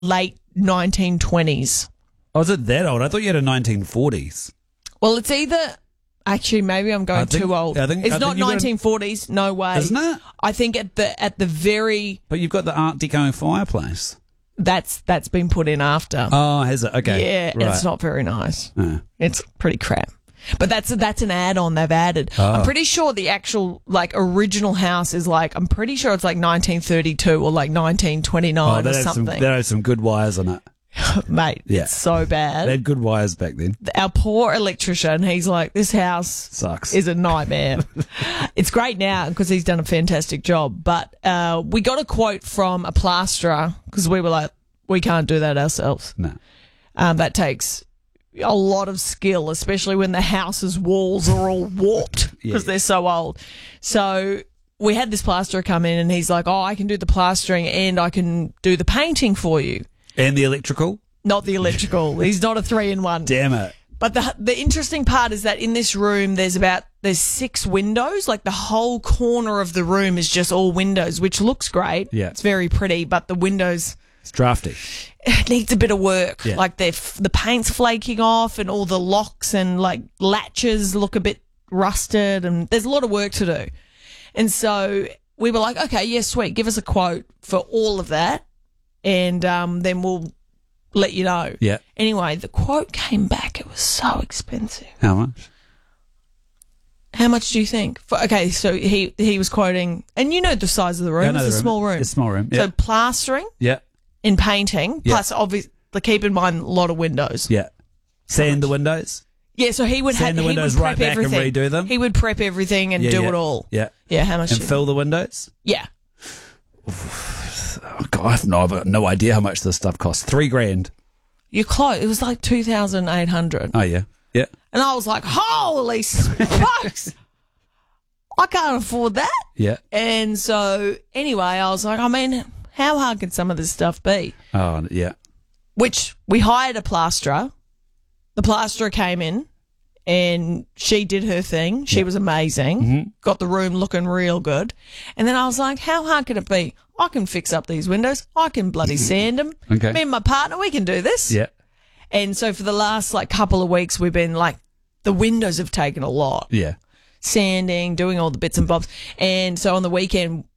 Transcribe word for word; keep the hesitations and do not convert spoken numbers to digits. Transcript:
late nineteen twenties. Oh, is it that old? I thought you had a nineteen forties. Well, it's either... Actually, maybe I'm going I think- too old. I think- it's I not think you've got a- nineteen forties. No way. Isn't it? I think at the at the very... But you've got the Art Deco fireplace. That's that's been put in after. Oh, has it? Okay. Yeah, right. it's not very nice. Uh. It's pretty crap. But that's that's an add-on they've added. Oh. I'm pretty sure the actual like original house is like I'm pretty sure it's like nineteen thirty-two or like nineteen Oh, twenty-nine that or had some, something. that had some good wires on it. Mate, Yeah. it's so bad. They had good wires back then. Our poor electrician, he's like, this house Sucks. is a nightmare. It's great now because he's done a fantastic job. But uh, we got a quote from a plasterer because we were like, we can't do that ourselves. No. Um, that takes a lot of skill, especially when the house's walls are all warped because Yeah. they're so old. So we had this plasterer come in and he's like, oh, I can do the plastering and I can do the painting for you. And the electrical? Not the electrical. He's not a three-in-one. Damn it. But the the interesting part is that in this room, there's about there's six windows. Like the whole corner of the room is just all windows, which looks great. Yeah. It's very pretty, but the windows It's drafty. it needs a bit of work. Yeah. Like the the paint's flaking off, and all the locks and like latches look a bit rusted, and there's a lot of work to do. And so we were like, okay, yeah, sweet, give us a quote for all of that, and um, then we'll let you know. Yeah. Anyway, the quote came back. It was so expensive. How much? How much do you think? For, okay, so he he was quoting, and you know the size of the room. Yeah, I know it's a the small room. It's a small room. So Yeah. plastering yeah. and painting, Yeah. plus obviously keep in mind a lot of windows. Yeah. Sand the windows? Yeah, so he would Sand have the he windows would right prep back and everything. redo them? He would prep everything and Yeah, do yeah. it all. Yeah. Yeah, how much? And do you- fill the windows? Yeah. Oh, God, I've no, I've no idea how much this stuff costs. Three grand. You're close. It was like two thousand eight hundred, Oh, yeah. Yeah. and I was like, "Holy smokes! I can't afford that." Yeah. And so anyway, I was like, I mean, how hard can some of this stuff be? Oh, yeah. Which we hired a plasterer. The plasterer came in and she did her thing. She was amazing. Mm-hmm. Got the room looking real good. And then I was like, how hard can it be? I can fix up these windows. I can bloody sand them. Okay. Me and my partner, we can do this. Yeah. And so for the last like couple of weeks, we've been like, the windows have taken a lot. Yeah. Sanding, doing all the bits and bobs. And so on the weekend,